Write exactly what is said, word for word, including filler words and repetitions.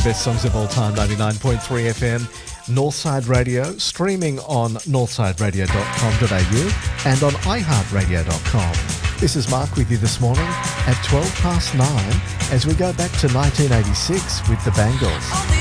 the best songs of all time, ninety-nine point three F M, Northside Radio, streaming on northside radio dot com dot a u and on i heart radio dot com. This is Mark with you this morning at twelve past nine as we go back to nineteen eighty-six with the Bangles.